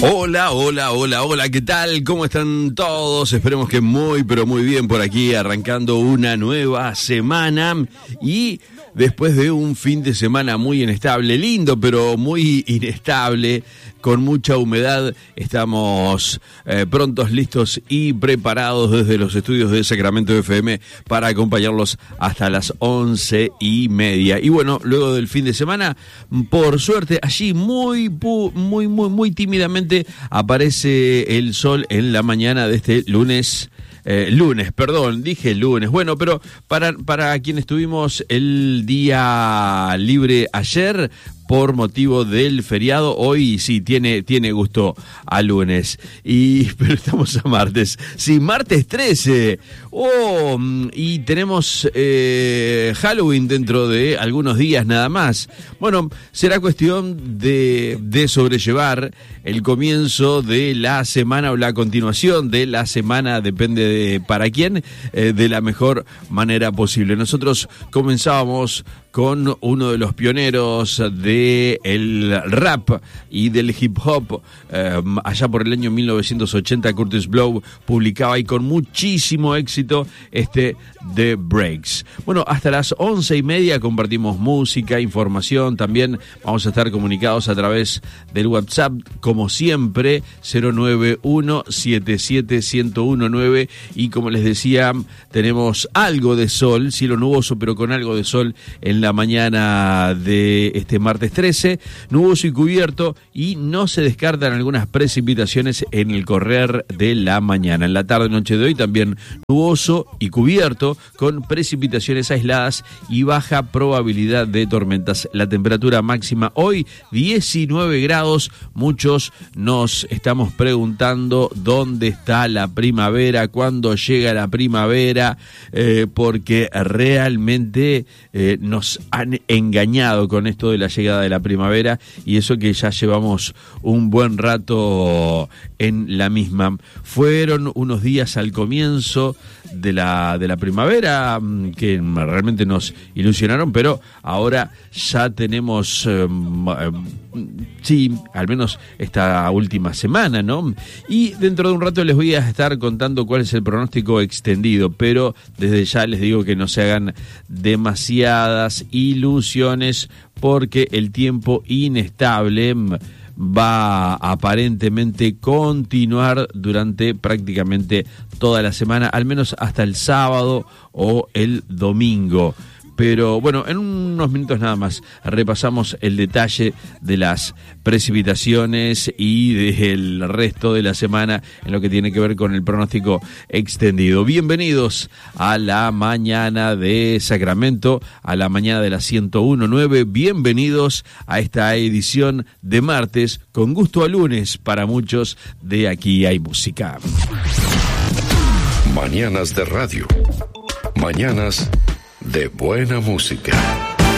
Hola, hola, hola, hola, ¿qué tal? ¿Cómo están todos? Esperemos que muy, pero muy bien por aquí, arrancando una nueva semana y después de un fin de semana muy inestable, lindo, pero muy inestable, con mucha humedad, estamos prontos, listos y preparados desde los estudios de Sacramento FM para acompañarlos hasta las 11:30. Y bueno, luego del fin de semana, por suerte, allí muy tímidamente aparece el sol en la mañana de este lunes. Dije lunes. Bueno, pero para quienes tuvimos el día libre ayer, por motivo del feriado, hoy sí tiene gusto a lunes. Pero estamos a martes. Sí, martes 13. Y tenemos Halloween dentro de algunos días nada más. Bueno, será cuestión de sobrellevar el comienzo de la semana o la continuación de la semana, depende de para quién, de la mejor manera posible. Nosotros comenzábamos con uno de los pioneros del rap y del hip hop, allá por el año 1980, Kurtis Blow publicaba y con muchísimo éxito The Breaks. Bueno, hasta las 11:30 compartimos música, información, también vamos a estar comunicados a través del WhatsApp, como siempre, 091-77-1019, y como les decía, tenemos algo de sol, cielo nuboso, pero con algo de sol en la mañana de este martes 13, nuboso y cubierto, y no se descartan algunas precipitaciones en el correr de la mañana. En la tarde noche de hoy también nuboso y cubierto, con precipitaciones aisladas y baja probabilidad de tormentas. La temperatura máxima hoy 19 grados. Muchos nos estamos preguntando dónde está la primavera, cuándo llega la primavera, porque realmente nos han engañado con esto de la llegada de la primavera, y eso que ya llevamos un buen rato en la misma. Fueron unos días al comienzo de la primavera que realmente nos ilusionaron, pero ahora ya tenemos al menos esta última semana, ¿no? Y dentro de un rato les voy a estar contando cuál es el pronóstico extendido, pero desde ya les digo que no se hagan demasiadas ilusiones, porque el tiempo inestable va a aparentemente continuar durante prácticamente toda la semana, al menos hasta el sábado o el domingo. Pero bueno, en unos minutos nada más repasamos el detalle de las precipitaciones y del resto de la semana en lo que tiene que ver con el pronóstico extendido. Bienvenidos a la mañana de Sacramento, a la mañana de la 101.9. Bienvenidos a esta edición de martes, con gusto a lunes para muchos de Aquí Hay Música. Mañanas de radio. Mañanas de buena música.